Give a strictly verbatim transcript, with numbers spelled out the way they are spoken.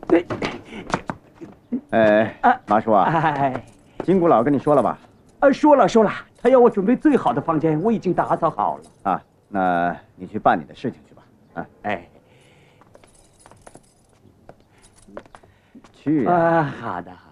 哎，马叔啊， 哎， 金姑老跟你说了吧？ 呃，说了说了，他要我准备最好的房间，我已经打扫好了。 啊，那你去办你的事情去吧。啊， 哎， 去啊， 啊！ 好的好的。